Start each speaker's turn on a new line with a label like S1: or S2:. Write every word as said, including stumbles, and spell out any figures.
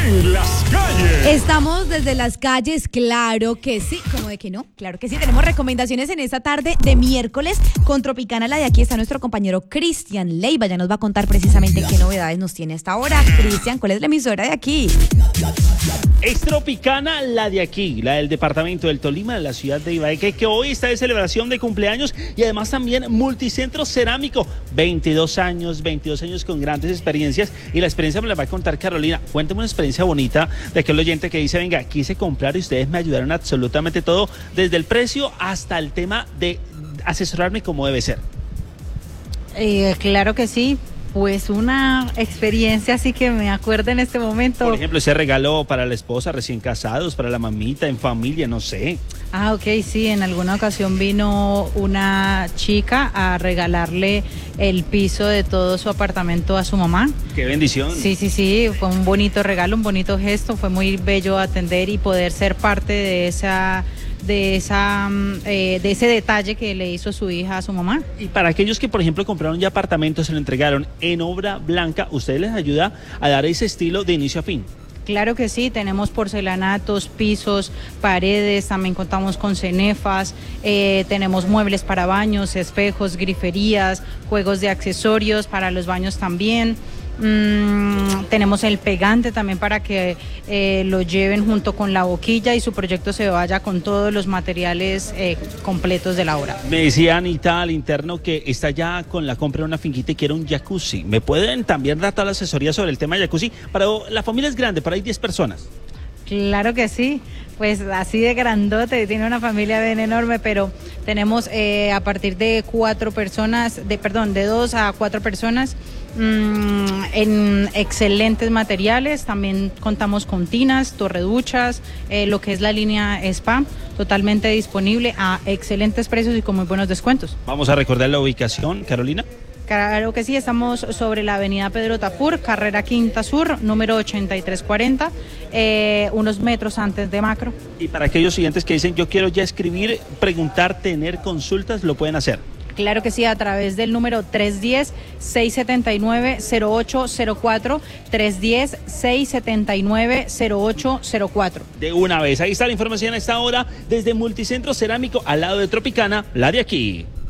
S1: en las calles.
S2: Estamos desde las calles, claro que sí, como de que no, claro que sí. Tenemos recomendaciones en esta tarde de miércoles con Tropicana, la de aquí está nuestro compañero Cristian Leiva, ya nos va a contar precisamente qué novedades nos tiene hasta ahora. Cristian, ¿cuál es la emisora de aquí?
S3: Es Tropicana, la de aquí, la del departamento del Tolima, de la ciudad de Ibaeque, que hoy está de celebración de cumpleaños y además también multicentro cerámico, veintidós años, veintidós años con grandes experiencias y la experiencia me la va a contar Carolina. Cuéntame una experiencia bonita de aquel oyente que dice, venga, quise comprar y ustedes me ayudaron absolutamente todo, desde el precio hasta el tema de asesorarme como debe ser.
S4: Eh, claro que sí. Pues una experiencia así que me acuerdo en este momento.
S3: Por ejemplo, ese regalo para la esposa recién casados, para la mamita, en familia, no sé.
S4: Ah, ok, sí, en alguna ocasión vino una chica a regalarle el piso de todo su apartamento a su mamá.
S3: ¡Qué bendición!
S4: Sí, sí, sí, fue un bonito regalo, un bonito gesto, fue muy bello atender y poder ser parte de esa... de esa eh, de ese detalle que le hizo su hija a su mamá.
S3: Y para aquellos que, por ejemplo, compraron ya apartamentos, se lo entregaron en obra blanca, ¿usted les ayuda a dar ese estilo de inicio a fin?
S4: Claro que sí, tenemos porcelanatos, pisos, paredes, también contamos con cenefas, eh, tenemos muebles para baños, espejos, griferías, juegos de accesorios para los baños también. Mm, tenemos el pegante también para que eh, lo lleven junto con la boquilla y su proyecto se vaya con todos los materiales eh, completos de la obra.
S3: Me decía Anita al interno que está ya con la compra de una finquita y quiere un jacuzzi. ¿Me pueden también dar toda la asesoría sobre el tema de jacuzzi? Para la familia es grande, para ahí diez personas.
S4: Claro que sí, pues así de grandote, tiene una familia bien enorme, pero tenemos eh, a partir de cuatro personas, de perdón, de dos a cuatro personas mmm, en excelentes materiales. También contamos con tinas, torreduchas, eh, lo que es la línea spa, totalmente disponible a excelentes precios y con muy buenos descuentos.
S3: Vamos a recordar la ubicación, Carolina.
S4: Claro que sí, estamos sobre la avenida Pedro Tafur, carrera Quinta Sur, número ochenta y tres cuarenta, eh, unos metros antes de Macro.
S3: Y para aquellos siguientes que dicen, yo quiero ya escribir, preguntar, tener consultas, lo pueden hacer.
S4: Claro que sí, a través del número tres uno cero, seis siete nueve, cero ocho cero cuatro, tres uno cero, seis siete nueve, cero ocho cero cuatro.
S3: De una vez, ahí está la información a esta hora, desde Multicentro Cerámico, al lado de Tropicana, la de aquí.